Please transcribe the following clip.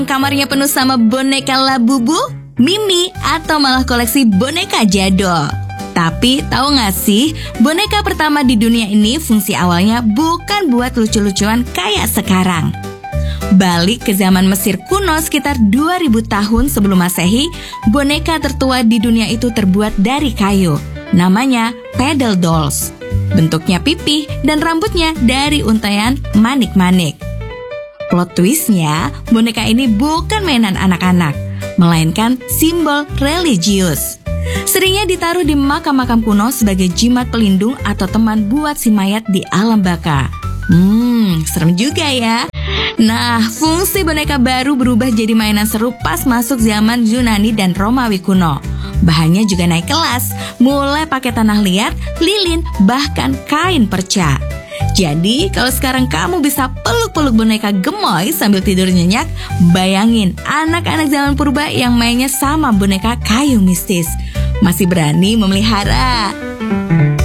Kamarnya penuh sama boneka Labubu, Mimi, atau malah koleksi boneka jadul. Tapi tahu gak sih, boneka pertama di dunia ini fungsi awalnya bukan buat lucu-lucuan kayak sekarang. Balik ke zaman Mesir kuno sekitar 2000 tahun sebelum Masehi, boneka tertua di dunia itu terbuat dari kayu. Namanya Paddle Dolls. Bentuknya pipih dan rambutnya dari untaian manik-manik. Plot twistnya, boneka ini bukan mainan anak-anak, melainkan simbol religius. Seringnya ditaruh di makam-makam kuno sebagai jimat pelindung atau teman buat si mayat di alam baka. Serem juga ya. Nah, fungsi boneka baru berubah jadi mainan seru pas masuk zaman Yunani dan Romawi kuno. Bahannya juga naik kelas, mulai pakai tanah liat, lilin, bahkan kain perca. Jadi, kalau sekarang kamu bisa peluk-peluk boneka gemoy sambil tidur nyenyak, bayangin anak-anak zaman purba yang mainnya sama boneka kayu mistis. Masih berani memelihara.